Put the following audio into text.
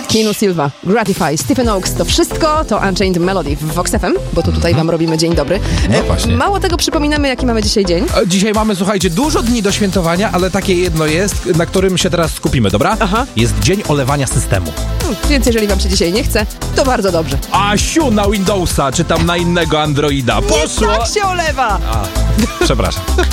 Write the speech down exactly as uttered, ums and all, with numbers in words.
Kinu Silva, Gratify, Stephen Oaks, to wszystko to Unchained Melody w Vox F M, bo tu tutaj wam robimy dzień dobry. No właśnie. Mało tego, przypominamy, jaki mamy dzisiaj dzień. Dzisiaj mamy, słuchajcie, dużo dni do świętowania, ale takie jedno jest, na którym się teraz skupimy, dobra? Aha. Jest dzień olewania systemu. Hmm, więc jeżeli wam się dzisiaj nie chce, to bardzo dobrze. Asiu, na Windowsa, czy tam na innego Androida. Poszło! I tak się olewa! A, przepraszam.